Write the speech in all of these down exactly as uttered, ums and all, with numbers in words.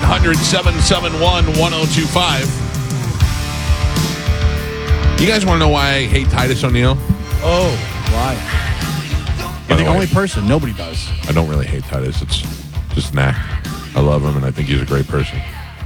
hundred, seven seven one, one oh two five. You guys want to know why I hate Titus O'Neil? Oh, why? You're the only person. Nobody does. I don't really hate Titus. It's just knack. I love him, and I think he's a great person.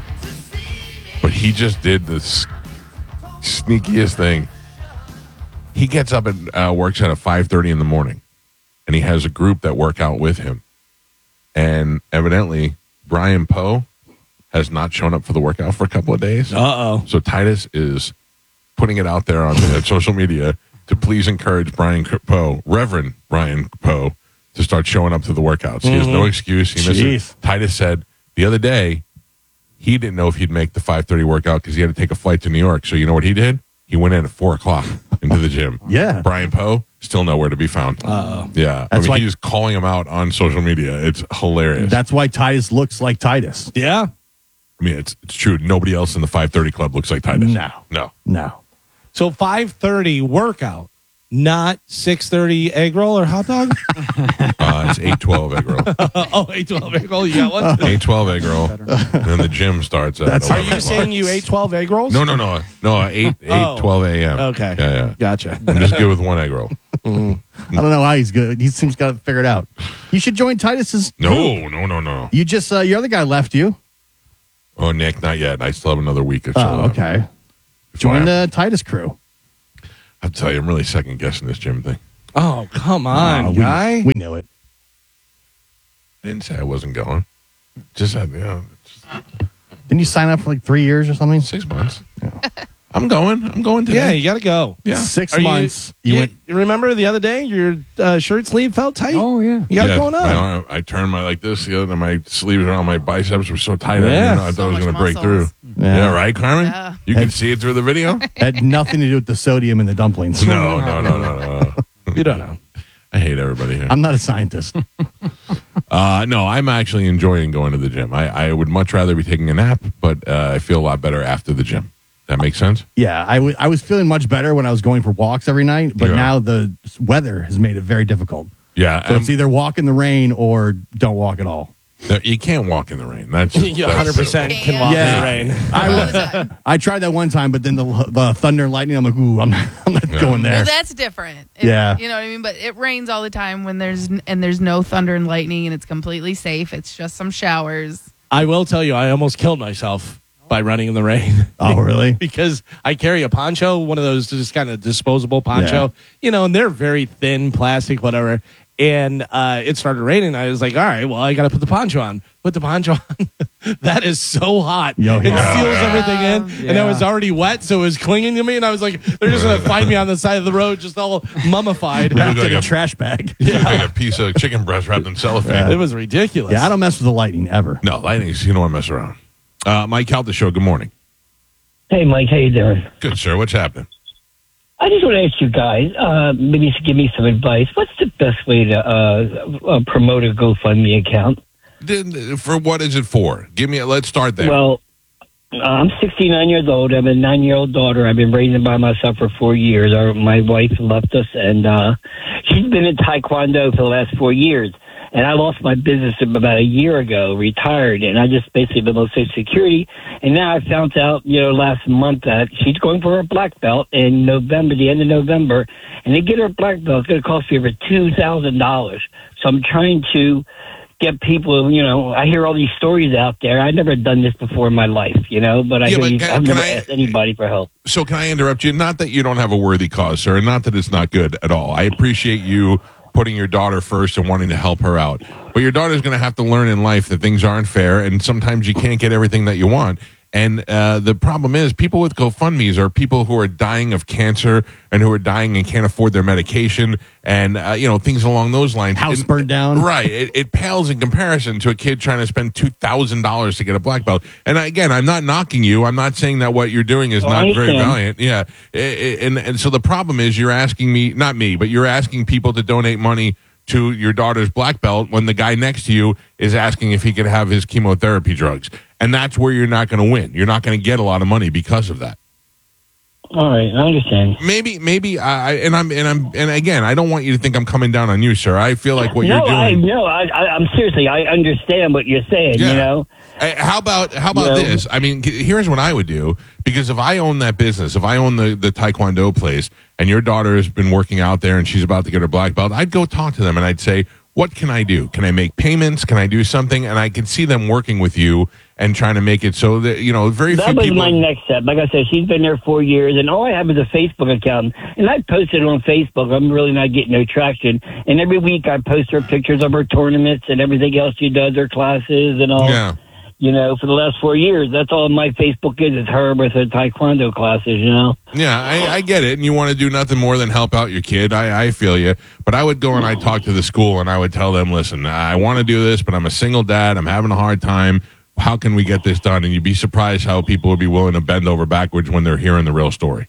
But he just did this sneakiest thing. He gets up and uh, works out at five thirty in the morning, and he has a group that work out with him. And evidently, Brian Poe has not shown up for the workout for a couple of days. Uh-oh. So Titus is putting it out there on uh, social media to please encourage Brian Poe, Reverend Brian Poe, to start showing up to the workouts. Mm-hmm. He has no excuse. He misses. Titus said the other day he didn't know if he'd make the five thirty workout because he had to take a flight to New York. So you know what he did? He went in at four o'clock into the gym. Yeah. Brian Poe, still nowhere to be found. Uh-oh. Yeah. That's I mean, why- he's calling him out on social media. It's hilarious. That's why Titus looks like Titus. Yeah. I mean, it's it's true. Nobody else in the five thirty club looks like Titus. No. No. No. So five thirty workout, not six thirty egg roll or hot dog? Uh, it's eight twelve egg roll. Oh, eight twelve egg roll. You got one? eight twelve egg roll. And then the gym starts at That's- Are eleven you o'clock. saying you ate twelve egg rolls? No, no, no. No, eight, eight Oh. twelve a.m. Okay. Yeah, yeah. Gotcha. I'm just good with one egg roll. I don't know how he's good. He seems got it figured out. You should join Titus's. No, no, no, no. You just, uh, your other guy left you. Oh, Nick, not yet. I still have another week or so. Oh, okay. Join the Titus crew. I'll tell you, I'm really second guessing this gym thing. Oh, come on, Uh, we- guy. We knew it. I didn't say I wasn't going. Just had, you know, just Didn't you sign up for like three years or something? six months. I'm going. I'm going today. Yeah, you got to go. Yeah. Six Are you- months. You, You, went. you remember the other day your uh, shirt sleeve felt tight? Oh, yeah. You got Yeah, it going on. my arm- I turned my like this the other, and my sleeves around my biceps were so tight. I, Yeah. didn't know, I thought So it was much going to break through. muscles. Yeah. Yeah. right, Carmen? Yeah. You can see it through the video? Had nothing to do with the sodium in the dumplings. No, no, no, no, no. You don't know. I hate everybody here. I'm not a scientist. Uh, no, I'm actually enjoying going to the gym. I, I would much rather be taking a nap, but uh, I feel a lot better after the gym. That makes sense? Yeah, I, w- I was feeling much better when I was going for walks every night, but Yeah. now the weather has made it very difficult. Yeah. So um, it's either walk in the rain or don't walk at all. no, you can't walk in the rain. That's just, You that's one hundred percent so- can walk Yeah. in the rain. I, All w- the time. I tried that one time, but then the, the thunder and lightning, I'm like, ooh, I'm not, I'm not Yeah. going there. Well, that's different. It- Yeah. You know what I mean? But it rains all the time when there's and there's no thunder and lightning and it's completely safe. It's just some showers. I will tell you, I almost killed myself by running in the rain. Oh, really? Because I carry a poncho, one of those just kind of disposable poncho, Yeah. you know, and they're very thin plastic, whatever. And uh, it started raining. I was like, all right, well, I got to put the poncho on. Put the poncho on. That is so hot. Yo, it yeah. seals Yeah. everything in. And it was already wet, so it was clinging to me. And I was like, they're just going to find me on the side of the road, just all mummified. You Wrapped look in a like a- trash bag. It's like a piece of chicken breast wrapped in cellophane. It was ridiculous. Yeah, I don't mess with the lightning ever. No, lightning's, you don't want to mess around. Uh, Mike Calda Show, good morning. Hey, Mike, how you doing? Good, sir. What's happening? I just want to ask you guys, uh, maybe you should give me some advice. What's the best way to uh, uh, promote a GoFundMe account? Did- For what is it for? Give me. A, let's start there. Well, uh, I'm sixty-nine years old. I have a nine-year-old daughter. I've been raising by myself for four years. Our, my wife left us, and uh, she's been in Taekwondo for the last four years. And I lost my business about a year ago, retired, and I just basically been on Social Security. And now I found out, you know, last month that she's going for her black belt in November, the end of November. And to get her black belt, it's going to cost me over two thousand dollars. So I'm trying to get people, you know, I hear all these stories out there. I've never done this before in my life, you know, but I Yeah, hear but these, can- I've can never I- asked anybody for help. So can I interrupt you? Not that you don't have a worthy cause, sir, and not that it's not good at all. I appreciate you putting your daughter first and wanting to help her out. But your daughter's going to have to learn in life that things aren't fair, and sometimes you can't get everything that you want. And uh, the problem is people with GoFundMes are people who are dying of cancer and who are dying and can't afford their medication and, uh, you know, things along those lines. House It- burned down. Right. It, it pales in comparison to a kid trying to spend two thousand dollars to get a black belt. And again, I'm not knocking you. I'm not saying that what you're doing is Oh, not I very understand. valiant. Yeah. I- I- And, and so the problem is you're asking me, not me, but you're asking people to donate money to your daughter's black belt when the guy next to you is asking if he could have his chemotherapy drugs. And that's where you're not going to win. You're not going to get a lot of money because of that. All right, I understand. Maybe, maybe I and I'm and I'm and again, I don't want you to think I'm coming down on you, sir. I feel like what no, you're doing. I, no, I, I, I'm seriously. I understand what you're saying. Yeah. You know. Hey, how about how about No. this? I mean, here's what I would do, because if I own that business, if I own the, the Taekwondo place, and your daughter has been working out there and she's about to get her black belt, I'd go talk to them and I'd say, what can I do? Can I make payments? Can I do something? And I can see them working with you and trying to make it so that, you know, very That few was people. my next step. Like I said, she's been there four years, and all I have is a Facebook account. And I posted it on Facebook. I'm really not getting no traction. And every week I post her pictures of her tournaments and everything else she does, her classes and all. Yeah. You know, for the last four years, that's all my Facebook is, is her with her Taekwondo classes, you know. Yeah, I, I get it, and you want to do nothing more than help out your kid. I, I feel you, but I would go and I'd talk to the school, and I would tell them, listen, I want to do this, but I'm a single dad. I'm having a hard time. How can we get this done? And you'd be surprised how people would be willing to bend over backwards when they're hearing the real story.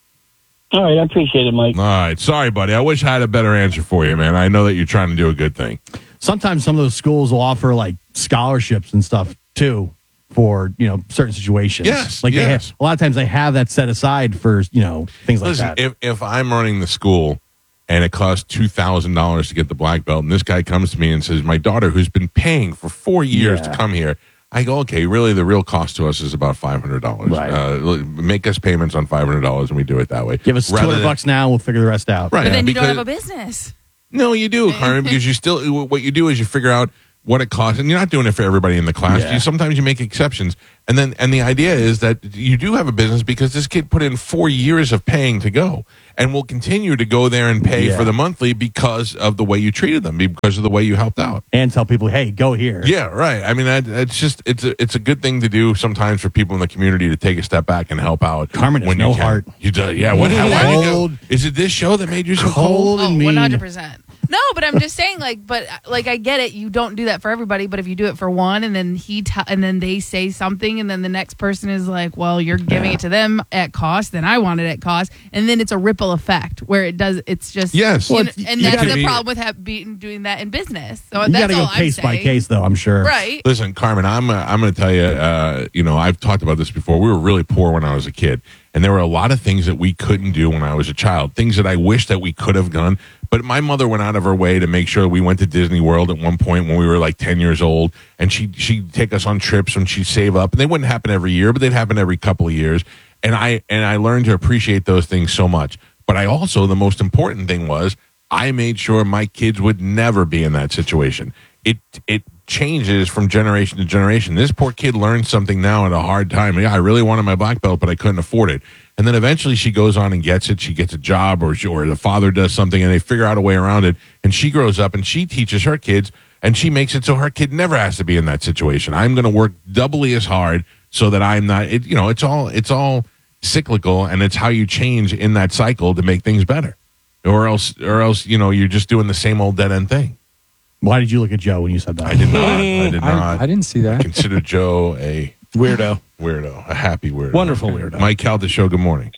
All right, I appreciate it, Mike. All right, sorry, buddy. I wish I had a better answer for you, man. I know that you're trying to do a good thing. Sometimes some of those schools will offer like scholarships and stuff too for, you know, certain situations. Yes, like they yes. have, a lot of times they have that set aside for, you know, things like Listen, that. if if I'm running the school and it costs two thousand dollars to get the black belt, and this guy comes to me and says, my daughter, who's been paying for four years Yeah. to come here, I go, okay, really the real cost to us is about five hundred dollars. Right. Uh, make us payments on five hundred dollars, and we do it that way. Give us two Rather hundred than- bucks now, we'll figure the rest out. Right. But then you don't because- have a business. No, you do, Carmen, because you still, what you do is you figure out what it costs, and you're not doing it for everybody in the class. Yeah. You, sometimes you make exceptions, and then and the idea is that you do have a business because this kid put in four years of paying to go, and will continue to go there and pay Yeah. for the monthly because of the way you treated them, because of the way you helped out. And tell people, hey, go here. Yeah, right. I mean, that, it's just it's a it's a good thing to do sometimes for people in the community to take a step back and help out. Carmen has when you no can. heart. You do, yeah. What? How, why'd you Cold. go? Is it this show that made you so cold? Cold Oh, and mean. one hundred percent. No, but I'm just saying, like, but like, I get it. You don't do that for everybody, but if you do it for one, and then he t- and then they say something, and then the next person is like, "Well, you're giving Yeah. it to them at cost, then I want it at cost," and then it's a ripple effect where it does. It's just Yes. you Well, know, it's- and you that's gotta the be- problem with have, being doing that in business. So You got that's to go all case I'm by saying. case, though, I'm sure. Right? Listen, Carmen, I'm uh, I'm going to tell you. Uh, you know, I've talked about this before. We were really poor when I was a kid, and there were a lot of things that we couldn't do when I was a child. Things that I wish that we could have done. But my mother went out of her way to make sure we went to Disney World at one point when we were like ten years old, and she she'd take us on trips and she'd save up. And they wouldn't happen every year, but they'd happen every couple of years. And I and I learned to appreciate those things so much. But I also, the most important thing was I made sure my kids would never be in that situation. It it changes from generation to generation. This poor kid learned something now at a hard time. Yeah, I really wanted my black belt, but I couldn't afford it. And then eventually she goes on and gets it. She gets a job, or she, or the father does something, and they figure out a way around it. And she grows up and she teaches her kids, and she makes it so her kid never has to be in that situation. I'm going to work doubly as hard so that I'm not. It, you know, it's all it's all cyclical, and it's how you change in that cycle to make things better. Or else, or else, you know, you're just doing the same old dead end thing. Why did you look at Joe when you said that? I did not. I did not. I, I didn't see that. Consider Joe a Weirdo. weirdo, a happy weirdo. Wonderful weirdo. Mike Calda Show, good morning.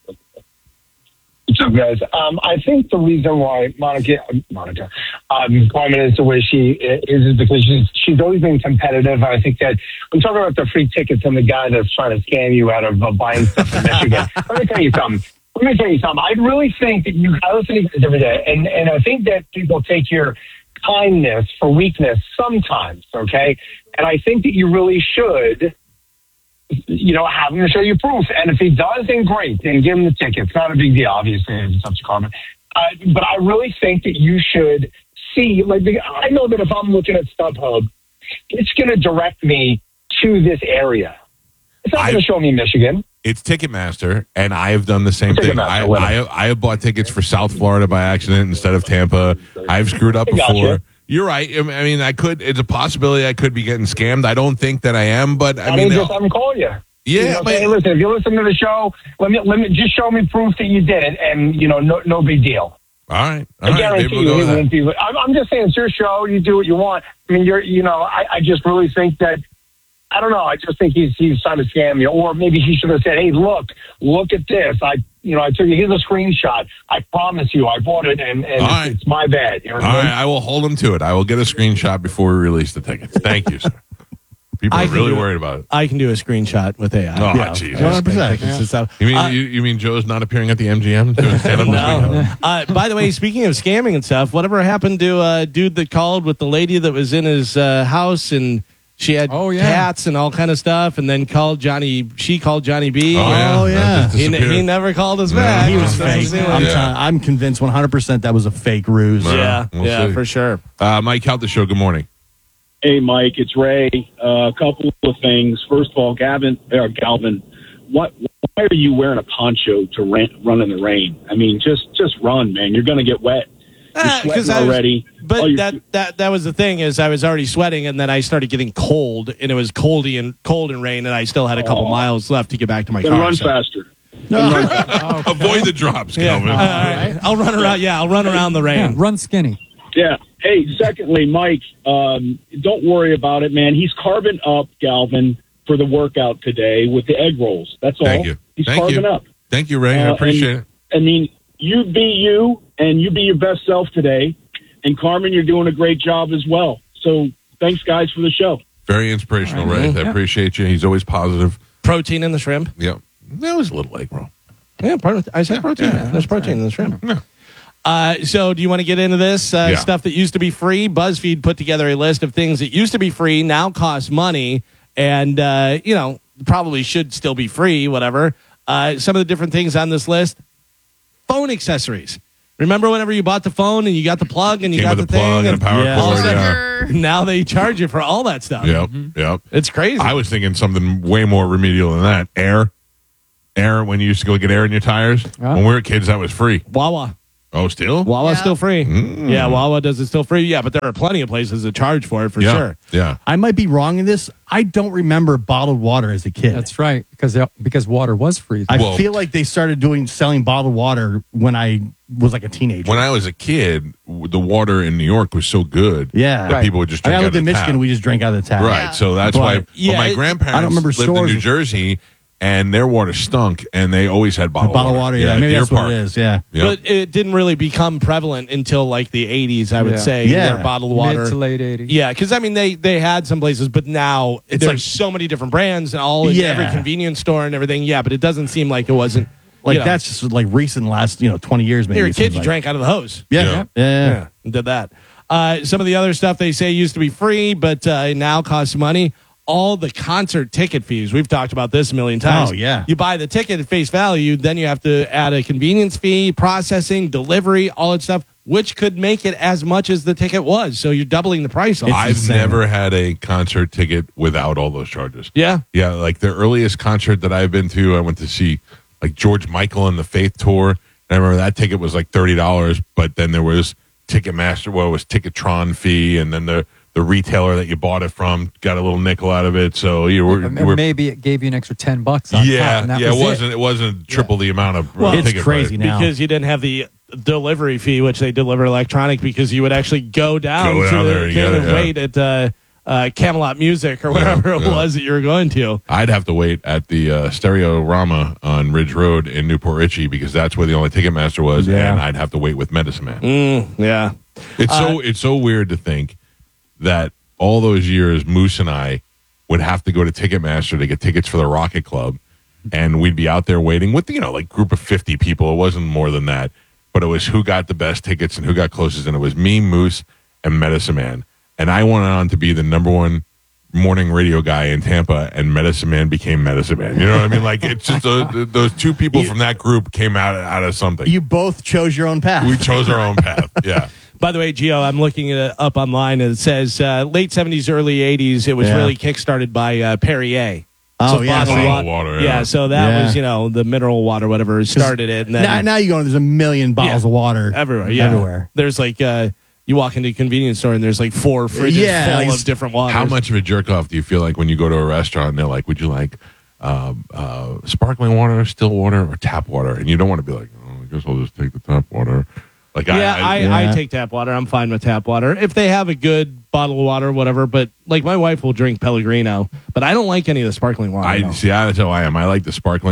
What's up, guys? Um, I think the reason why Monica, Monica, um, Carmen is the way she is is because she's she's always been competitive. I think that I'm talking about the free tickets and the guy that's trying to scam you out of uh, buying stuff in Michigan. Let me tell you something. Let me tell you something. I really think that you I listen to you guys every day, and and I think that people take your kindness for weakness sometimes. Okay, and I think that you really should. You know, have him to show you proof. And if he does, then great. Then give him the tickets. Not a big deal, obviously. It's up to Carmen. Uh, but I really think that you should see, like, I know that if I'm looking at StubHub, it's going to direct me to this area. It's not I- going to show me Michigan. It's Ticketmaster, and I have done the same thing. Ticketmaster, I, whatever. I I have bought tickets for South Florida by accident instead of Tampa. I've screwed up I gotcha. before. You're right. I mean, I could. It's a possibility I could be getting scammed. I don't think that I am, but I I mean, mean, just have him call you. yeah. You know, but, say, hey, listen, if you listen to the show, let me, let me just show me proof that you did it, and, you know, no, no big deal. all right. All I right. guarantee Maybe we'll you go he with that. won't be. I'm, I'm just saying, it's your show. You do what you want. I mean, you're, you know, I, I just really think that, I don't know. I just think he's he's trying to scam you, or maybe he should have said, "Hey, look, look at this. I, you know, I took you. Here's a screenshot. I promise you, I bought it, and, and All it's, right. it's my bad." You know what All I right. mean? I will hold him to it. I will get a screenshot before we release the tickets. Thank you, sir. People I are can really do it. worried about it. I can do a screenshot with A I. Oh, Yeah, Jesus. one hundred percent. It's just, uh, You mean uh, you, you mean Joe's not appearing at the M G M doing stand up this No. weekend? Uh, by the way, speaking of scamming and stuff, whatever happened to uh, dude that called with the lady that was in his uh, house and she had Oh, yeah. cats and all kind of stuff, and then called Johnny. She called Johnny B. Oh, yeah. Oh, yeah. That just He, n- disappeared. he never called us No, back. He was no, fake. Doesn't seem I'm, like- Yeah. telling- I'm convinced one hundred percent that was a fake ruse. Right. Yeah, We'll yeah, see. for sure. Uh, Mike, out the show. Good morning. Hey, Mike, it's Ray. Uh, a couple of things. First of all, Gavin, or Galvin, what? Why are you wearing a poncho to ran, run in the rain? I mean, just just run, man. You're going to get wet. You're Ah, sweating I was- already. But All your- that, that that was the thing is I was already sweating and then I started getting cold and it was coldy and cold and rain and I still had a couple Oh. miles left to get back to my then car. run so- faster. Avoid the drops, Yeah, Calvin. all right. I'll run around. Yeah, I'll run around the Yeah, rain. run skinny. Yeah. Hey, secondly, Mike, um, don't worry about it, man. He's carving up Galvin for the workout today with the egg rolls. That's all. Thank you. He's Thank carving you. up. Thank you, Ray. I Uh, appreciate and- it. I mean, you be you and you be your best self today. And Carmen, you're doing a great job as well. So thanks, guys, for the show. Very inspirational, All right. Ray. I Yeah. appreciate you. He's always positive. Protein in the shrimp. Yep. That was a little egg roll. Yeah, part of, I said protein. yeah, There's protein in the shrimp. Yeah. Uh, so, do you want to get into this uh, Yeah. stuff that used to be free? BuzzFeed put together a list of things that used to be free, now cost money, and uh, you know probably should still be free. Whatever. Uh, some of the different things on this list: phone accessories. Remember whenever you bought the phone and you got the plug and you Came got with the a plug thing, and a power Yeah. cord. Yeah. Charger. now they charge you for all that stuff. Yep. Yep. It's crazy. I was thinking something way more remedial than that. Air. Air, when you used to go get air in your tires. Yeah. When we were kids, that was free. Wawa. Oh, still? Wawa's Yeah. still free. Mm. Yeah, Wawa does it still free. Yeah, but there are plenty of places that charge for it for yeah. sure. Yeah. I might be wrong in this. I don't remember bottled water as a kid. That's right, because because water was free. I Well- feel like they started doing selling bottled water when I was like a teenager. When I was a kid, w- the water in New York was so good Yeah. that Right. people would just I drink mean, I out lived of in the Michigan. tap. We just drank out of the tap. Right. Yeah. So that's But- why Yeah, well, my it- grandparents I don't remember lived in stores- New Jersey, and their water stunk, and they always had bottled, Bottled water. Yeah. Maybe Deer that's what Park. it is. Yeah. Yep. But it didn't really become prevalent until like the eighties, I would Yeah. say. Yeah. where bottled water. Mid to late eighties. Yeah, because I mean they they had some places, but now It's there's like- so many different brands and all in Yeah. every convenience store and everything. Yeah, but it doesn't seem like it wasn't Like you know, that's just like recent last, you know, twenty years maybe. They were it seems kids, you like. drank out of the hose. Yeah. Yeah. Yeah. yeah. Yeah, and did that. Uh, some of the other stuff they say used to be free, but uh, now costs money. All the concert ticket fees. We've talked about this a million times. Oh, yeah. You buy the ticket at face value, then you have to add a convenience fee, processing, delivery, all that stuff, which could make it as much as the ticket was. So you're doubling the price on it. I've insane. never had a concert ticket without all those charges. Yeah. Yeah, like the earliest concert that I've been to, I went to see like George Michael and the Faith Tour. And I remember that ticket was like thirty dollars, but then there was Ticketmaster, well, it was Ticketron fee, and then the, the retailer that you bought it from got a little nickel out of it. So you were, And were maybe it gave you an extra ten bucks. On top, yeah, and that yeah, was it wasn't it, wasn't triple the amount of uh, Well, it's ticket crazy price. now. Because you didn't have the delivery fee, which they deliver electronic, because you would actually go down Go to down the there and thing get it, and yeah. wait at uh, uh, Camelot Music or whatever it yeah. was that you were going to. I'd have to wait at the uh, Stereorama on Ridge Road in Newport Richie because that's where the only Ticketmaster was, Yeah. and I'd have to wait with Medicine Man. Mm, yeah. It's so it's so weird to think that all those years Moose and I would have to go to Ticketmaster to get tickets for the Rocket Club, and we'd be out there waiting with you know like group of fifty people. It wasn't more than that, but it was who got the best tickets and who got closest, and it was me, Moose, and Medicine Man, and I went on to be the number one morning radio guy in Tampa, and Medicine Man became Medicine Man. You know what I mean? Like it's just uh, those two people from that group came out out of something. You both chose your own path. we chose our own path. Yeah. By the way, Gio, I'm looking it up online, and it says uh, late seventies, early eighties. It was Yeah. really kickstarted by uh, Perrier. Oh, So yeah. bottled Bottled wa- water, Yeah. yeah. so that Yeah. was, you know, the mineral water, whatever, started it. And then now, now you go, there's a million bottles Yeah. of water everywhere. Yeah. everywhere. There's like, uh, you walk into a convenience store, and there's like four fridges Yeah, full like- of different waters. How much of a jerk off do you feel like when you go to a restaurant and they're like, "Would you like uh, uh, sparkling water, still water, or tap water?" And you don't want to be like, "Oh, I guess I'll just take the tap water." Like, Yeah, I, I, I, Yeah. I take tap water. I'm fine with tap water. If they have a good bottle of water, whatever. But like my wife will drink Pellegrino, but I don't like any of the sparkling water. I no. see. That's how I am. I like the sparkling,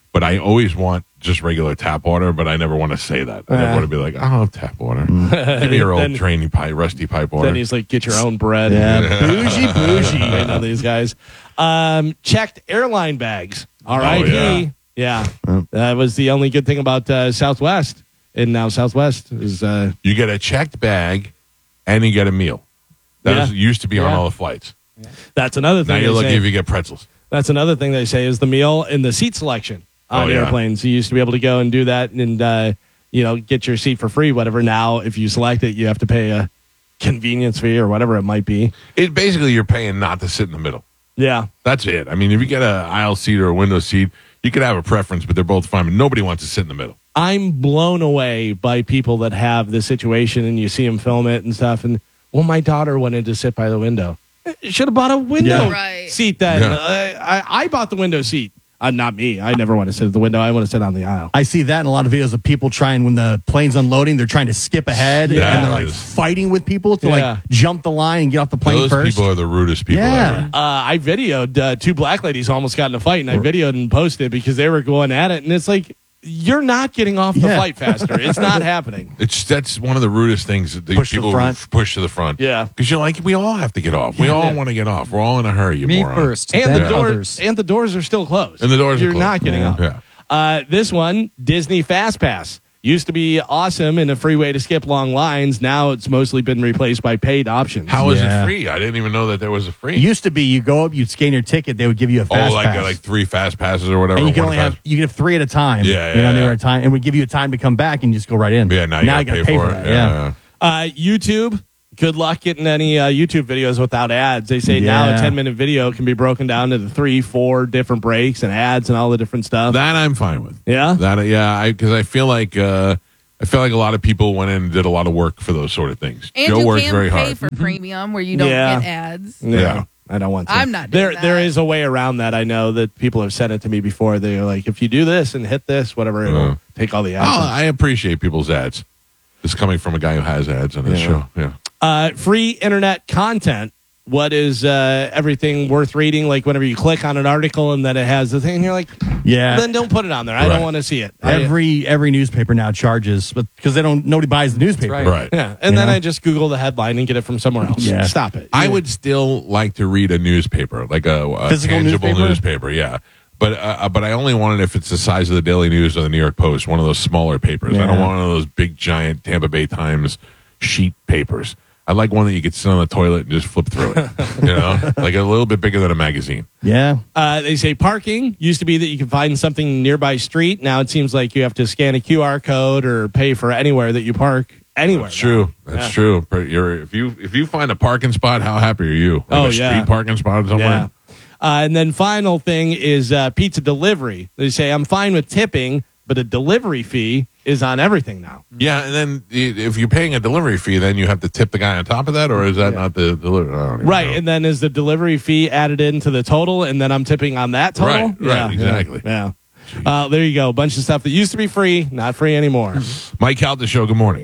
but I always want just regular tap water, but I never want to say that. I never Yeah. want to be like, I'll have tap water. Give me your old Then- trainy pipe, rusty pipe water. Then he's like, get your own bread. Yeah, bougie, bougie. I know these guys. Um, checked airline bags. R I P. yeah. Yeah. That was the only good thing about uh, Southwest. And now Southwest is. Uh, You get a checked bag and you get a meal. That Yeah. was, used to be on Yeah. all the flights. that's another Now thing. you're they lucky say. if you get pretzels. That's another thing they say is the meal and the seat selection on Oh, yeah. airplanes. You used to be able to go and do that and, uh, you know, get your seat for free, whatever. Now, if you select it, you have to pay a convenience fee or whatever it might be. It basically you're paying not to sit in the middle. Yeah. That's it. I mean, if you get an aisle seat or a window seat, you could have a preference, but they're both fine. But nobody wants to sit in the middle. I'm blown away by people that have this situation and you see them film it and stuff. And, well, my daughter wanted to sit by the window. Should have bought a window Yeah. Right. seat then. Yeah. Uh, I, I bought the window seat. Uh, not me. I never want to sit at the window. I want to sit on the aisle. I see that in a lot of videos of people trying when the plane's unloading, they're trying to skip ahead Yeah. and they're like Yes. fighting with people to Yeah. like jump the line and get off the plane Those first. people are the rudest people Yeah. ever. Uh, I videoed uh, two black ladies almost got in a fight, and I videoed and posted because they were going at it, and it's like you're not getting off the Yeah. fight faster. It's not happening. It's that's one of the rudest things that the Push to the people front. f- push to the front. Yeah. because you're like, we all have to get off. We all Yeah. want to get off. We're all in a hurry. You Me moron. first, And then the doors others. and the doors are still closed. And the doors are You're closed. not getting Yeah. up. Yeah. Uh, this one, Disney Fast Pass. Used to be awesome and a free way to skip long lines. Now it's mostly been replaced by paid options. How is Yeah. it free? I didn't even know that there was a free. It used to be you go up, you'd scan your ticket, they would give you a fast oh, like pass. like three fast passes or whatever. and you can one only fast- have you can have three at a time. Yeah, you know, yeah, they yeah. were at a time, and we give you a time to come back and you just go right in. Yeah, now you gotta, gotta pay, for it. that. Yeah. Uh, YouTube. Good luck getting any uh, YouTube videos without ads. They say now a Yeah. ten minute video can be broken down into three, four different breaks and ads and all the different stuff. That I'm fine with. Yeah? That yeah, because I, feel like uh, I feel like a lot of people went in and did a lot of work for those sort of things. And Joe you works can very pay hard. for premium where you don't Yeah. get ads. Yeah. I don't want to. I'm not doing there. that. There is a way around that. I know that people have said it to me before. They're like, if you do this and hit this, whatever, it'll Uh. take all the Oh, ads. I appreciate people's ads. This coming from a guy who has ads on his Yeah. show. Yeah. Uh, free internet content. What is uh, everything worth reading? Like whenever you click on an article and then it has the thing, and you're like, Yeah. then don't put it on there. I Right. don't want to see it. I- Every every newspaper now charges, but because they don't nobody buys the newspaper. right. Right. yeah, and You then know? I just Google the headline and get it from somewhere else. Yeah. Stop it. I would still like to read a newspaper, like a, a Physical tangible newspaper? newspaper. Yeah. But uh, but I only want it if it's the size of the Daily News or the New York Post, one of those smaller papers. I don't Yeah. want one of those big, giant Tampa Bay Times sheet papers. I like one that you could sit on the toilet and just flip through it. You know, like a little bit bigger than a magazine. Yeah. Uh, they say parking used to be that you can find something nearby street. Now it seems like you have to scan a Q R code or pay for anywhere that you park anywhere. That's true. now. That's Yeah. true. But you're if you if you find a parking spot, how happy are you? Like Oh, a yeah. street parking spot somewhere. Yeah. Uh, and then final thing is uh, pizza delivery. They say I'm fine with tipping, but a delivery fee is on everything now. Yeah, and then i- if you're paying a delivery fee, then you have to tip the guy on top of that, or is that not the delivery? I don't even Right, know. and then is the delivery fee added into the total, and then I'm tipping on that total? Right, right, exactly. Yeah. yeah. Uh, there you go. A bunch of stuff that used to be free, not free anymore. Mike Calda Show. Good morning.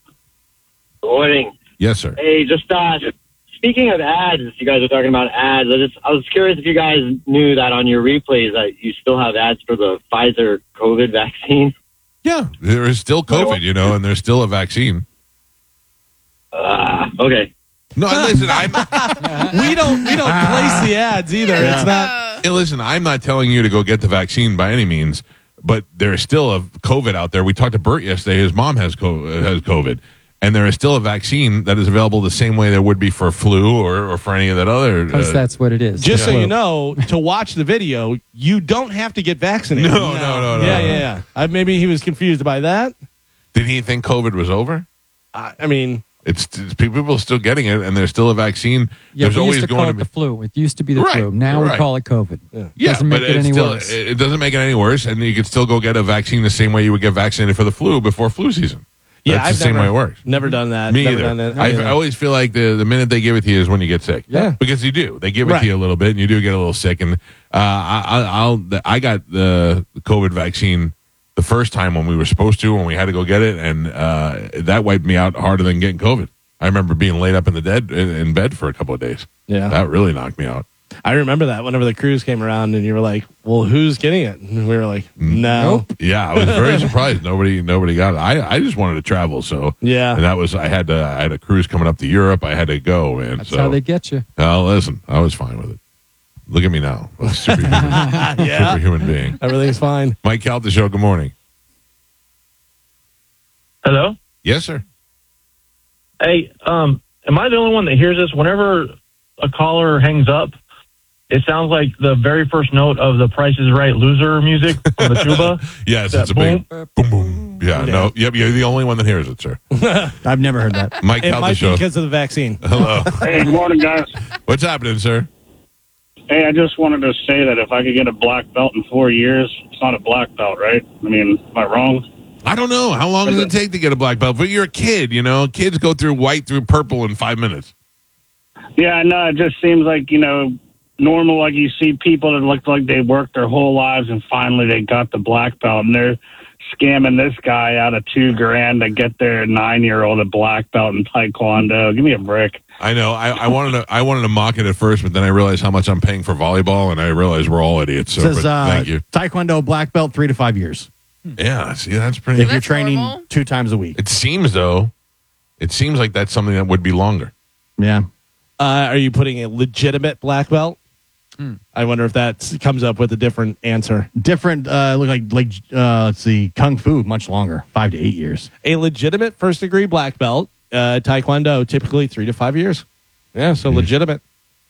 Good morning. Yes, sir. Hey, just uh, speaking of ads, you guys are talking about ads. I just I was curious if you guys knew that on your replays that you still have ads for the Pfizer COVID vaccine. Yeah, there is still COVID, you know, and there's still a vaccine. Uh, okay. No, listen, I'm we don't we don't place the ads either. It's not. Uh, hey, listen. I'm not telling you to go get the vaccine by any means, but there is still a COVID out there. We talked to Bert yesterday. His mom has co- has COVID, and there is still a vaccine that is available the same way there would be for flu or, or for any of that other. Because uh, that's what it is. Just so Flu. you know, to watch the video, you don't have to get vaccinated. No, no, no, no, Yeah, no. yeah, yeah. Uh, maybe he was confused by that. did he think COVID was over? I I mean, It's, it's people are still getting it, and there's still a vaccine. Yeah, there's we always used to going call to it be. the flu. It used to be the Right, flu. Now right. we call it COVID. Yeah, Doesn't make but it it's any still, worse. It it doesn't make it any worse, and you can still go get a vaccine the same way you would get vaccinated for the flu before flu season. yeah, That's I've the same never, way it works. Never done that. Me never either. Done that. I, Yeah. I always feel like the, the minute they give it to you is when you get sick. Yeah. because you do. They give it Right. to you a little bit, and you do get a little sick. And uh, I, I, I'll I got the COVID vaccine the first time when we were supposed to, when we had to go get it, and uh, that wiped me out harder than getting COVID. I remember being laid up in the dead in, in bed for a couple of days. Yeah. That really knocked me out. I remember that whenever the cruise came around and you were like, well, who's getting it? And we were like, no. Yeah, I was very surprised. Nobody, nobody got it. I, I just wanted to travel, so Yeah. and that was I had to. I had a cruise coming up to Europe. I had to go, man. That's so how they get you. oh, listen, I was fine with it. Look at me now, a superhuman, Yeah. superhuman being. Everything's fine. Mike Cal, the show. Good morning. Hello? Yes, sir. Hey, um, am I the only one that hears this? Whenever a caller hangs up, it sounds like the very first note of the Price is Right loser music on the tuba. Yes, That it's a big boom, boom. Yeah, no, yep, you're the only one that hears it, sir. I've never heard that. Mike It Cal, the might be show. because of the vaccine. Hello. Hey, good morning, guys. What's happening, sir? Hey, I just wanted to say that if I could get a black belt in four years, it's not a black belt, right? I mean, am I wrong? I don't know. How long does it take to get a black belt? But you're a kid, you know. Kids go through white through purple in five minutes. Yeah, no, it just seems like, you know, normal, like you see people that look like they worked their whole lives and finally they got the black belt and they're scamming this guy out of two grand to get their nine-year-old a black belt in Taekwondo. Give me a break. I know. I, I wanted to. I wanted to mock it at first, but then I realized how much I'm paying for volleyball, and I realized we're all idiots. So, Says but uh, thank you. Taekwondo black belt three to five years. Yeah. See, that's pretty. If you're That's training normal. two times a week. It seems though. It seems like that's something that would be longer. Yeah. Uh, are you putting a legitimate black belt? I wonder if that comes up with a different answer. Different, uh, look like, like uh, let's see, Kung Fu, much longer, five to eight years. A legitimate first degree black belt, uh, Taekwondo, typically three to five years. Yeah, so legitimate.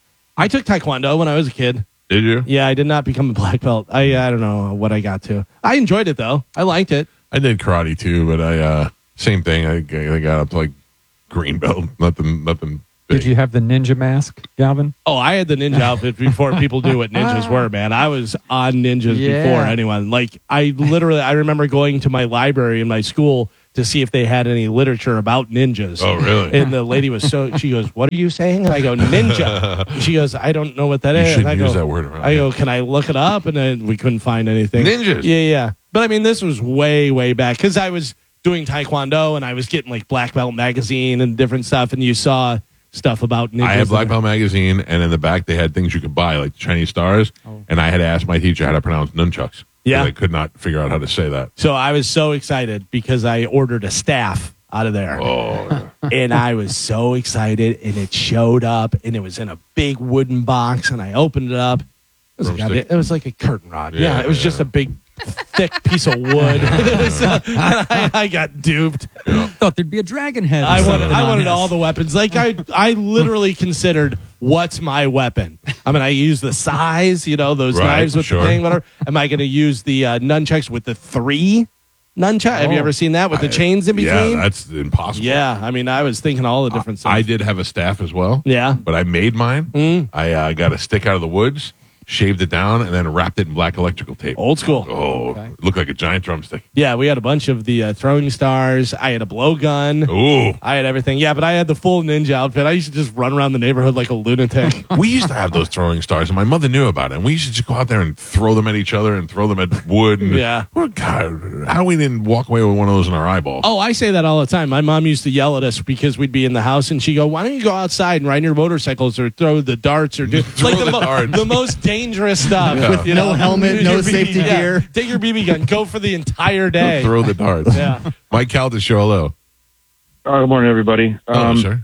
I took Taekwondo when I was a kid. Did you? Yeah, I did not become a black belt. I I don't know what I got to. I enjoyed it though. I liked it. I did karate too, but I uh, same thing. I, I got up to like green belt. Nothing. Nothing. Big. Did you have the ninja mask, Galvin? Oh, I had the ninja outfit before people knew what ninjas were, man. I was on ninjas Yeah. before anyone. Like, I literally, I remember going to my library in my school to see if they had any literature about ninjas. Oh, really? And the lady was so, she goes, what are you saying? And I go, ninja. And she goes, I don't know what that You is. shouldn't And I use go, that word around I here. go, can I look it up? And then we couldn't find anything. Ninjas? Yeah, yeah. But I mean, this was way, way back because I was doing Taekwondo and I was getting like Black Belt magazine and different stuff. And you saw stuff about ninjas. I had Black in Belt magazine, and in the back they had things you could buy, like Chinese stars. And I had to ask my teacher how to pronounce nunchucks. Yeah. I could not figure out how to say that. So I was so excited because I ordered a staff out of there. Oh, And I was so excited, and it showed up, and it was in a big wooden box, and I opened it up. It was, a Broomstick? goddamn- it was like a curtain rod. Yeah, Yeah, it was yeah. just a big, thick piece of wood. So, I, I got duped. Thought there'd be a dragon head. or I wanted, something I on wanted this. all the weapons. Like I, I literally considered what's my weapon. I mean, I use the size, you know, those Right, knives with sure. the thing. Whatever. Am I going to use the uh, nunchucks with the three nunchuck? Have you Oh. ever seen that with the I- chains in between? Yeah, that's impossible. Yeah, I mean, I was thinking all the different stuff. I did have a staff as well. Yeah. But I made mine. Mm. I uh, got a stick out of the woods, shaved it down, and then wrapped it in black electrical tape. Old school. Oh, Okay. it looked like a giant drumstick. Yeah, we had a bunch of the uh, throwing stars. I had a blowgun. Ooh. I had everything. Yeah, but I had the full ninja outfit. I used to just run around the neighborhood like a lunatic. We used to have those throwing stars, and my mother knew about it. And we used to just go out there and throw them at each other and throw them at wood. And, Yeah. Oh, God, how we didn't walk away with one of those in our eyeball. Oh, I say that all the time. My mom used to yell at us because we'd be in the house, and she'd go, "Why don't you go outside and ride your motorcycles or throw the darts or do Throw like the, the mo- darts. the most dangerous stuff Yeah. with you No know, helmet, use no your B B safety yeah. gear. Take your B B gun, go for the entire day." Throw the darts. Yeah. Mike Caldas, show hello. Uh, good morning, everybody. Hello, Um, sir.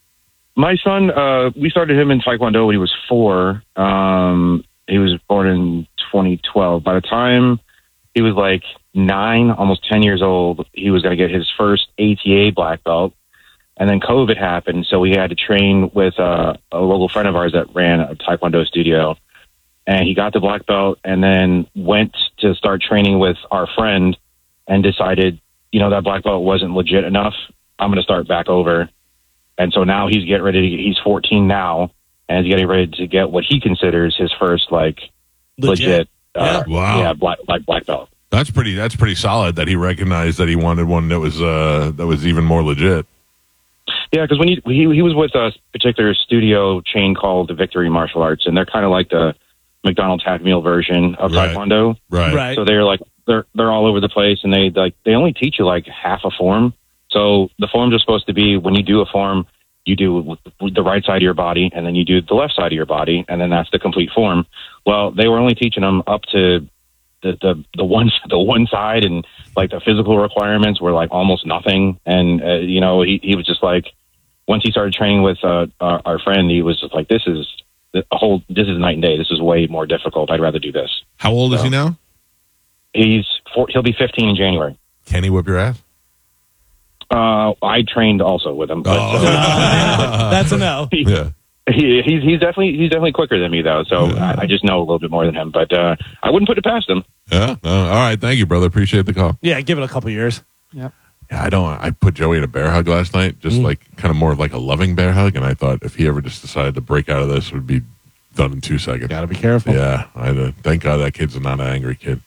my son, uh, we started him in Taekwondo when he was four. Um, he was born in twenty twelve. By the time he was like nine, almost ten years old, he was going to get his first A T A black belt. And then COVID happened, so we had to train with uh, a local friend of ours that ran a Taekwondo studio. And he got the black belt and then went to start training with our friend and decided, you know, that black belt wasn't legit enough. I'm going to start back over. And so now he's getting ready to get, he's fourteen now, and he's getting ready to get what he considers his first, like, legit, uh, Yeah. Wow. yeah, black, like black belt. That's pretty. That's pretty solid. That he recognized that he wanted one that was uh, that was even more legit. Yeah, because when he, he he was with a particular studio chain called the Victory Martial Arts, and they're kind of like the McDonald's Happy Meal version of Right. Taekwondo. Right. Right. So they're like they're they're all over the place, and they like they only teach you like half a form. So the forms are supposed to be when you do a form, you do with the right side of your body, and then you do the left side of your body, and then that's the complete form. Well, they were only teaching him up to the the, the one the one side, and like the physical requirements were like almost nothing. And uh, you know, he he was just like, once he started training with uh, our, our friend, he was just like, this is a whole this is night and day. This is way more difficult. I'd rather do this. How old is So, he now? He's four, he'll be fifteen in January. Can he whip your ass? Uh, I trained also with him. But, Oh. That's a no. He, Yeah. he, he's he's definitely he's definitely quicker than me though, so I, I just know a little bit more than him. But uh, I wouldn't put it past him. Yeah. No. All right. Thank you, brother. Appreciate the call. Yeah, give it a couple years. Yeah, I don't. I put Joey in a bear hug last night, just Mm. like kind of more of like a loving bear hug, and I thought if he ever just decided to break out of this, it would be done in two seconds. Got to be careful. Yeah. I uh, thank God that kid's not an angry kid.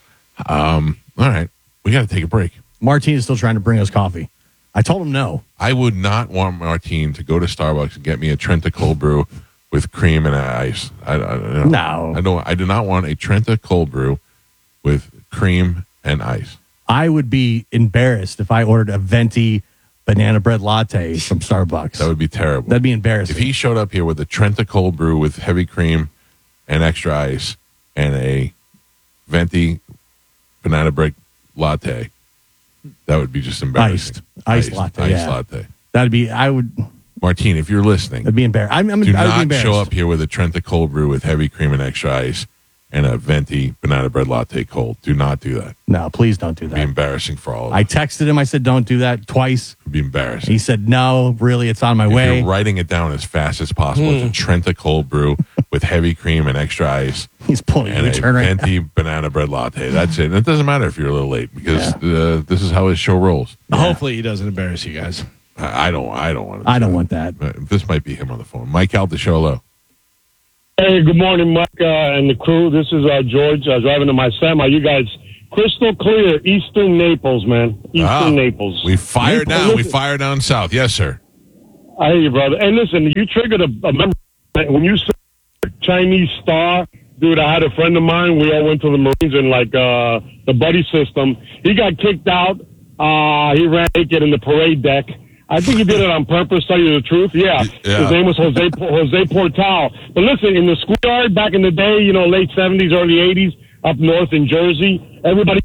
Um. All right, we got to take a break. Martine is still trying to bring us coffee. I told him no. I would not want Martine to go to Starbucks and get me a Trenta cold brew with cream and ice. I, I, I No. I don't. I do not want a Trenta cold brew with cream and ice. I would be embarrassed if I ordered a venti banana bread latte from Starbucks. That would be terrible. That'd be embarrassing. If he showed up here with a Trenta cold brew with heavy cream and extra ice and a venti banana bread latte, that would be just embarrassing. Iced. Iced latte, Iced yeah. latte. That'd be, I would, Martine, if you're listening, that'd be embarrassing. I'm, I'm, do I would be not embarrassed. show up here with a Trenta cold brew with heavy cream and extra ice and a venti banana bread latte cold. Do not do that. No, please don't do It'd be that. embarrassing for all of us. I texted him. I said, don't do that twice. It'd be embarrassing. He said, no, really, it's on my If way. you're writing it down as fast as possible, it's a Trenta cold brew with heavy cream and extra ice. He's pulling And a a turn right now. venti banana bread latte. That's it. And it doesn't matter if you're a little late because uh, this is how his show rolls. Hopefully he doesn't embarrass you guys. I I don't. I don't want. I don't want that. This might be him on the phone. Mike out the show. Hello. Hey, good morning, Mike uh, and the crew. This is uh, George uh, driving to my semi. You guys, crystal clear, Eastern Naples, man. Eastern Ah, Naples. We fire Naples, down. We listen- fire down south. Yes, sir. I hear you, brother. Hey, listen, you triggered a, a memory. When you said Chinese star, dude, I had a friend of mine. We all went to the Marines in, like, uh, the buddy system. He got kicked out. Uh, he ran naked in the parade deck. I think he did it on purpose, tell you the truth. Yeah. Yeah. His name was Jose Jose Portal. But listen, in the schoolyard back in the day, you know, late seventies, early eighties, up north in Jersey, everybody.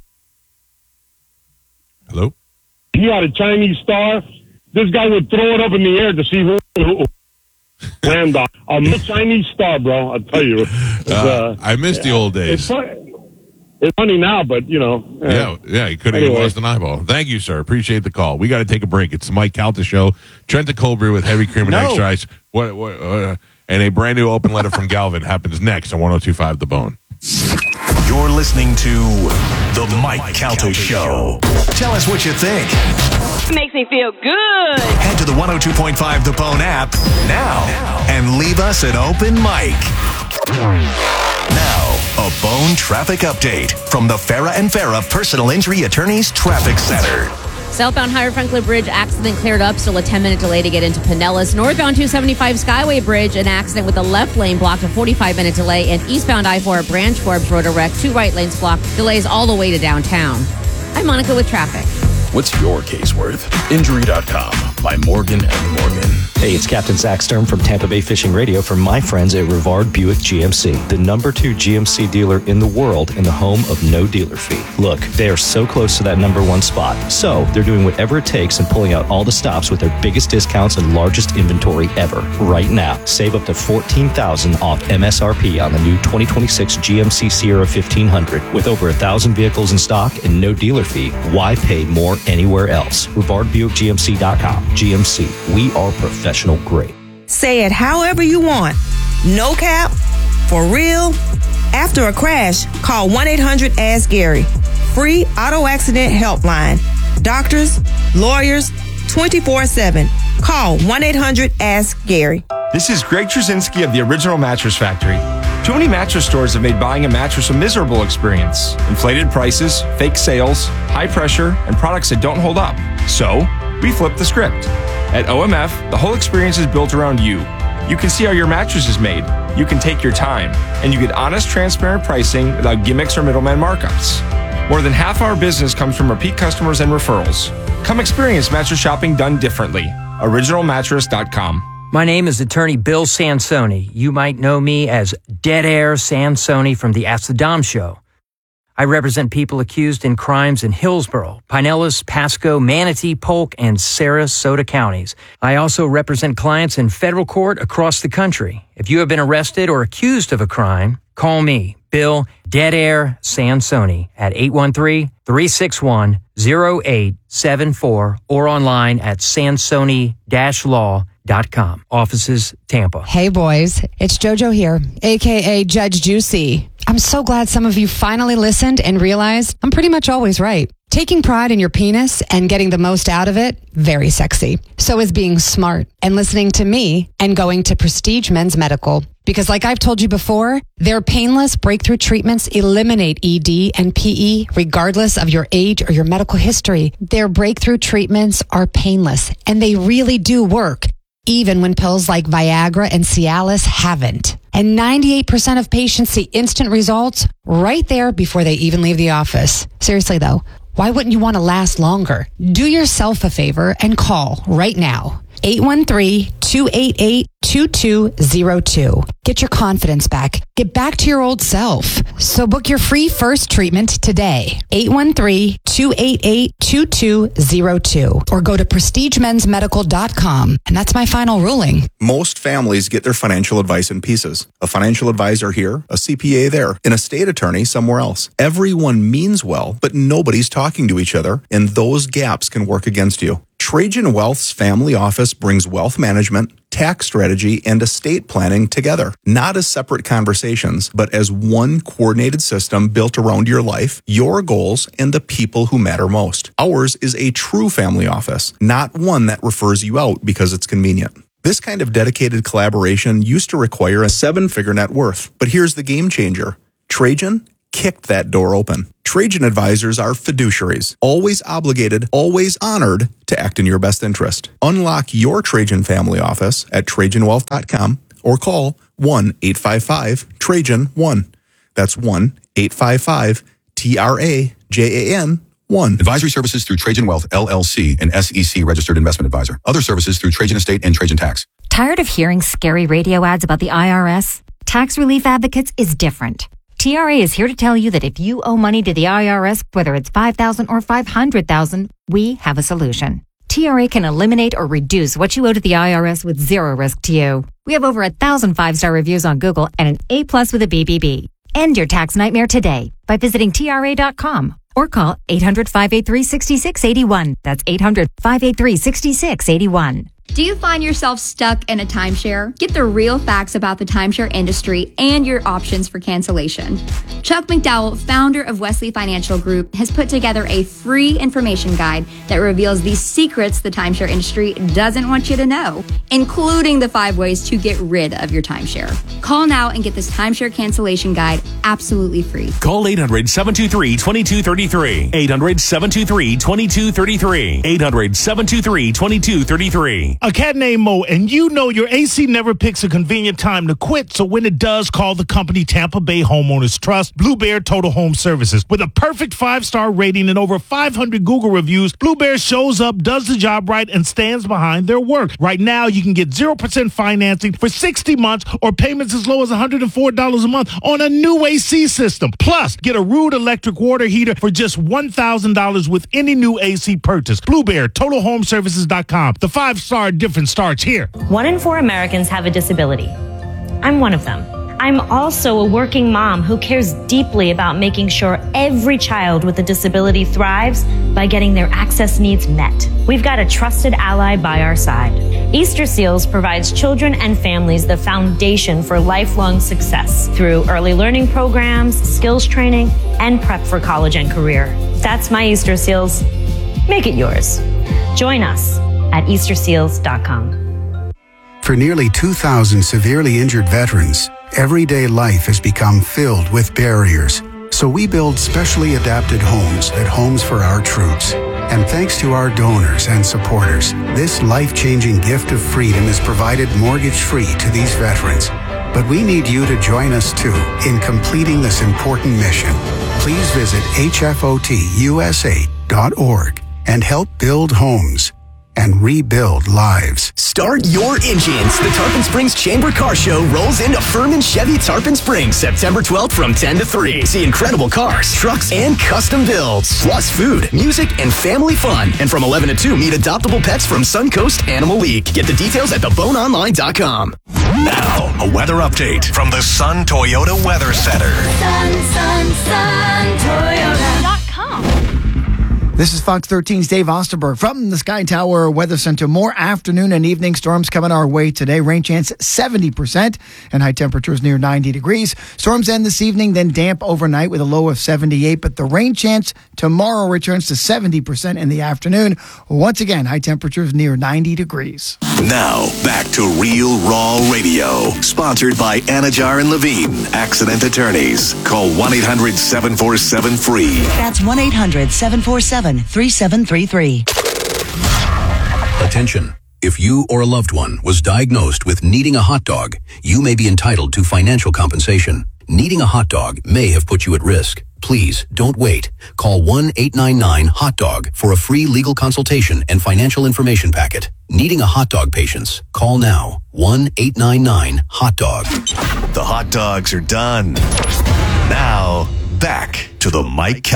Hello. He had a Chinese star. This guy would throw it up in the air to see who. who Rammed on. A Chinese star, bro. I'll tell you. It's, Uh, I miss the old days. It's funny. It's funny now, but, you know. uh, Yeah, yeah, he could have Anyway. lost an eyeball. Thank you, sir. Appreciate the call. We got to take a break. It's the Mike Calta Show. Trenta cold brew with heavy cream and No. extra ice. What? what uh, and a brand new open letter from Galvin happens next on one oh two point five The Bone. You're listening to The Mike Calta Show. Tell us what you think. Makes me feel good. Head to the one oh two point five The Bone app now and leave us an open mic. Now, a Bone traffic update from the Farah and Farah Personal Injury Attorneys Traffic Center. Southbound Higher Franklin Bridge accident cleared up. Still a ten-minute delay to get into Pinellas. Northbound two seventy-five Skyway Bridge, an accident with the left lane blocked, a forty-five minute delay. And eastbound I four at Branch Forbes Road, a wreck. Two right lanes blocked. Delays all the way to downtown. I'm Monica with traffic. What's your case worth? Injury dot com by Morgan and Morgan. Hey, it's Captain Zach Stern from Tampa Bay Fishing Radio for my friends at Rivard Buick G M C, the number two G M C dealer in the world and the home of no dealer fee. Look, they are so close to that number one spot, so they're doing whatever it takes and pulling out all the stops with their biggest discounts and largest inventory ever. Right now, save up to fourteen thousand dollars off M S R P on the new twenty twenty-six G M C Sierra fifteen hundred. With over a thousand vehicles in stock and no dealer fee, why pay more anywhere else? Rivard Buick G M C dot com. G M C, we are professional grade. Say it however you want. No cap, for real. After a crash, call one eight hundred ask Gary. Free auto accident helpline. Doctors, lawyers, twenty-four seven. Call one eight hundred ask Gary. This is Greg Trusinski of the Original Mattress Factory. Too many mattress stores have made buying a mattress a miserable experience. Inflated prices, fake sales, high pressure, and products that don't hold up. So, we flipped the script. At O M F, the whole experience is built around you. You can see how your mattress is made. You can take your time. And you get honest, transparent pricing without gimmicks or middleman markups. More than half our business comes from repeat customers and referrals. Come experience mattress shopping done differently. original mattress dot com. My name is attorney Bill Sansoni. You might know me as Dead Air Sansoni from the Ask the Dom show. I represent people accused in crimes in Hillsborough, Pinellas, Pasco, Manatee, Polk, and Sarasota counties. I also represent clients in federal court across the country. If you have been arrested or accused of a crime, call me, Bill Dead Air Sansoni, at eight one three, three six one, zero eight seven four or online at sansoni dash law dot com. Offices, Tampa. Hey boys, it's JoJo here, aka Judge Juicy. I'm so glad some of you finally listened and realized I'm pretty much always right. Taking pride in your penis and getting the most out of it, very sexy. So is being smart and listening to me and going to Prestige Men's Medical. Because like I've told you before, their painless breakthrough treatments eliminate E D and P E regardless of your age or your medical history. Their breakthrough treatments are painless and they really do work, even when pills like Viagra and Cialis haven't. And ninety-eight percent of patients see instant results right there before they even leave the office. Seriously though, why wouldn't you want to last longer? Do yourself a favor and call right now. eight one three, two eight eight, two two zero two. Get your confidence back. Get back to your old self. So book your free first treatment today. eight one three, two eight eight, two two zero two. Or go to prestige mens medical dot com. And that's my final ruling. Most families get their financial advice in pieces. A financial advisor here, a C P A there, an estate attorney somewhere else. Everyone means well, but nobody's talking to each other, and those gaps can work against you. Trajan Wealth's family office brings wealth management, tax strategy, and estate planning together, not as separate conversations, but as one coordinated system built around your life, your goals, and the people who matter most. Ours is a true family office, not one that refers you out because it's convenient. This kind of dedicated collaboration used to require a seven-figure net worth, but here's the game changer. Trajan kicked that door open. Trajan advisors are fiduciaries, always obligated, always honored to act in your best interest. Unlock your Trajan family office at trajan wealth dot com or call one eight five five Trajan one. That's one eight five five T R A J A N one. Advisory services through Trajan Wealth, L L C, an S E C registered investment advisor. Other services through Trajan Estate and Trajan Tax. Tired of hearing scary radio ads about the I R S? Tax Relief Advocates is different. T R A is here to tell you that if you owe money to the I R S, whether it's five thousand dollars or five hundred thousand dollars, we have a solution. T R A can eliminate or reduce what you owe to the I R S with zero risk to you. We have over a thousand five-star reviews on Google and an A plus with a B B B. End your tax nightmare today by visiting T R A dot com or call eight hundred, five eight three, six six eight one. That's eight hundred, five eight three, six six eight one. Do you find yourself stuck in a timeshare? Get the real facts about the timeshare industry and your options for cancellation. Chuck McDowell, founder of Wesley Financial Group, has put together a free information guide that reveals the secrets the timeshare industry doesn't want you to know, including the five ways to get rid of your timeshare. Call now and get this timeshare cancellation guide absolutely free. Call eight hundred, seven two three, two two three three. eight hundred, seven two three, two two three three. eight hundred, seven two three, two two three three. A cat named Mo, and you know your A C never picks a convenient time to quit, so when it does, call the company Tampa Bay Homeowners Trust, Blue Bear Total Home Services. With a perfect five-star rating and over five hundred Google reviews, Blue Bear shows up, does the job right, and stands behind their work. Right now, you can get zero percent financing for sixty months or payments as low as one hundred four dollars a month on a new A C system. Plus, get a Rude electric water heater for just one thousand dollars with any new A C purchase. Blue Bear Total Home Services dot com. The five-star difference starts here. One in four Americans have a disability. I'm one of them. I'm also a working mom who cares deeply about making sure every child with a disability thrives by getting their access needs met. We've got a trusted ally by our side. Easter Seals provides children and families the foundation for lifelong success through early learning programs, skills training, and prep for college and career. That's my Easter Seals. Make it yours. Join us at easter seals dot com. For nearly two thousand severely injured veterans, everyday life has become filled with barriers. So we build specially adapted homes at Homes for Our Troops. And thanks to our donors and supporters, this life-changing gift of freedom is provided mortgage-free to these veterans. But we need you to join us too in completing this important mission. Please visit H F O T U S A dot org and help build homes. and rebuild lives. Start your engines. The Tarpon Springs Chamber Car Show rolls into Furman Chevy Tarpon Springs September twelfth from ten to three. See incredible cars, trucks, and custom builds. Plus food, music, and family fun. And from eleven to two, meet adoptable pets from Suncoast Animal League. Get the details at the bone online dot com. Now, a weather update from the Sun Toyota Weather Center. Sun, sun, sun, Toyota dot com. This is Fox thirteen's Dave Osterberg from the Sky Tower Weather Center. More afternoon and evening storms coming our way today. Rain chance seventy percent and high temperatures near ninety degrees. Storms end this evening, then damp overnight with a low of seventy-eight. But the rain chance tomorrow returns to seventy percent in the afternoon. Once again, high temperatures near ninety degrees. Now, back to Real Raw Radio. Sponsored by Anajar and Levine, accident attorneys. Call one eight hundred seven four seven free. That's one eight hundred seven four seven three seven three three. Attention. If you or a loved one was diagnosed with needing a hot dog, you may be entitled to financial compensation. Needing a hot dog may have put you at risk. Please don't wait. Call one eight nine nine hot dog for a free legal consultation and financial information packet. Needing a hot dog patients, call now. one eight nine nine hot dog. The hot dogs are done. Now, back to the Mike Cal-